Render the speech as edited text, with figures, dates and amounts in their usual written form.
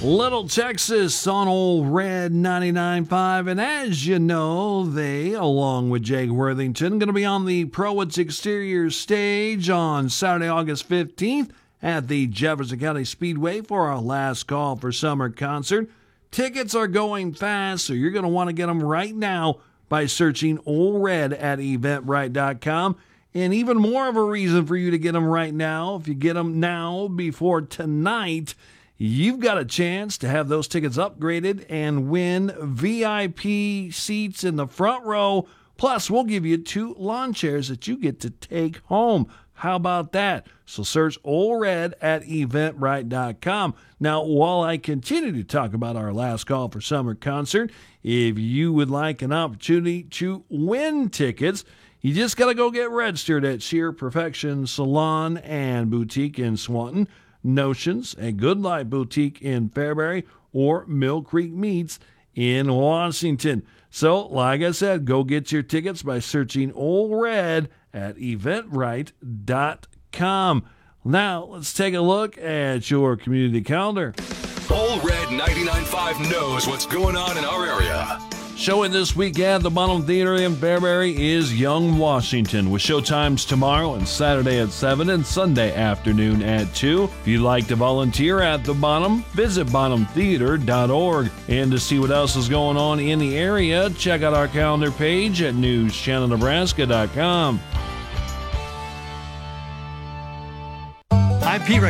Little Texas on Old Red 99.5. And as you know, they, along with Jake Worthington, going to be on the Prowitz Exterior stage on Saturday, August 15th at the Jefferson County Speedway for our last call for summer concert. Tickets are going fast, so you're going to want to get them right now by searching Old Red at eventbrite.com. And even more of a reason for you to get them right now, if you get them now before tonight, you've got a chance to have those tickets upgraded and win VIP seats in the front row. Plus, we'll give you 2 lawn chairs that you get to take home. How about that? So search Old Red at eventbrite.com. Now, while I continue to talk about our last call for summer concert, if you would like an opportunity to win tickets, you just got to go get registered at Sheer Perfection Salon and Boutique in Swanton, Notions, a Good Life Boutique in Fairbury, or Mill Creek Meats in Washington. So, like I said, go get your tickets by searching Old Red at eventbrite.com. Now, let's take a look at your community calendar. Old Red 99.5 knows what's going on in our area. Showing this week at the Bonham Theater in Fairbury is Young Washington, with showtimes tomorrow and Saturday at 7 and Sunday afternoon at 2. If you'd like to volunteer at the Bonham, visit bonhamtheater.org. And to see what else is going on in the area, check out our calendar page at newschannelnebraska.com.